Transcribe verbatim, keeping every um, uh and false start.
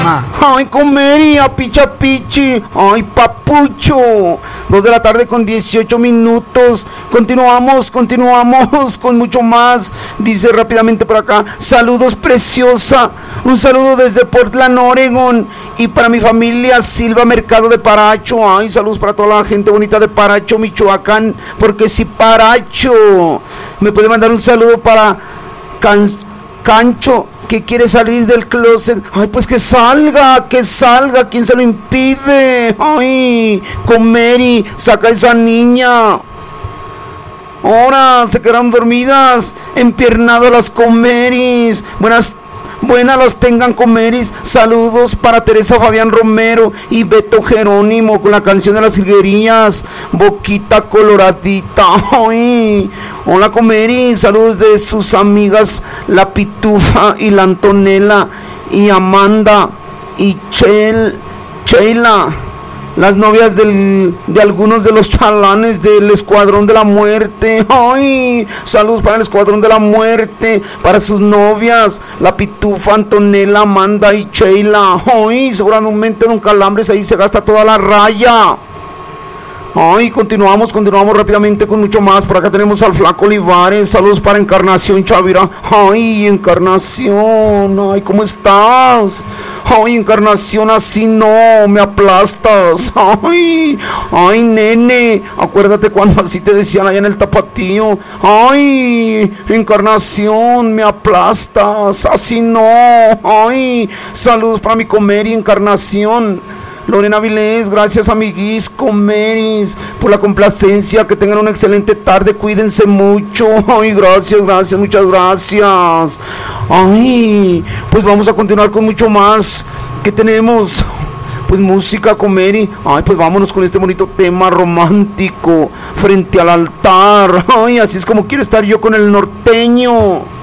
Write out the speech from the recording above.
tema. Ay, Comeri, a picha pichi. Ay, papucho. Dos de la tarde con dieciocho minutos. Continuamos, continuamos con mucho más. Dice rápidamente por acá: saludos, preciosa. Un saludo desde Portland, Oregon. Y para mi familia Silva Mercado de Paracho. Ay, saludos para toda la gente bonita de Paracho, Michoacán. Porque si Paracho me puede mandar un saludo para Can- Cancho, que quiere salir del closet. Ay, pues que salga, que salga. ¿Quién se lo impide? Ay, Comeri, saca a esa niña. Ahora se quedaron dormidas, empiernadas las Comeris. Buenas Buenas los tengan, Comeris. Saludos para Teresa Fabián Romero y Beto Jerónimo con la canción de las jilguerías, Boquita Coloradita. Ay, hola, Comeris. Saludos de sus amigas La Pitufa y la Antonella y Amanda y Chel, Sheila, las novias del, de algunos de los chalanes del Escuadrón de la Muerte. Ay, saludos para el Escuadrón de la Muerte, para sus novias, La Pitufa, Antonella, Amanda y Sheila. Ay, seguramente Don Calambres ahí se gasta toda la raya. Ay, continuamos, continuamos rápidamente con mucho más. Por acá tenemos al Flaco Olivares. Saludos para Encarnación Chavira. Ay, Encarnación, ay, ¿cómo estás? Ay, Encarnación, así no, me aplastas. Ay, ay, nene, acuérdate cuando así te decían allá en el Tapatío. Ay, Encarnación, me aplastas, así no. Ay, saludos para mi Comeri, Encarnación. Lorena Vilés, gracias, amiguis, Comeris, por la complacencia. Que tengan una excelente tarde, cuídense mucho. Ay, gracias, gracias, muchas gracias. Ay, pues vamos a continuar con mucho más. ¿Qué tenemos? Pues música, Comeri. Ay, pues vámonos con este bonito tema romántico, Frente al Altar. Ay, así es como quiero estar yo con el norteño.